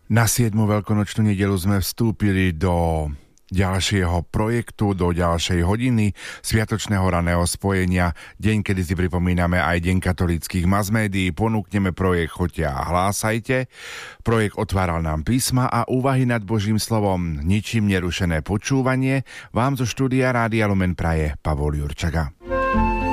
Na 7. veľkonočnú nedeľu sme vstúpili do ďalšieho projektu, do ďalšej hodiny sviatočného raného spojenia. Deň, kedy si pripomíname aj Deň katolíckych masmédií. Ponúkneme projekt Choďte a hlásajte. Projekt otváral nám písma a úvahy nad Božím slovom. Ničím nerušené počúvanie vám zo štúdia Rádia Lumen praje Pavol Jurčaga.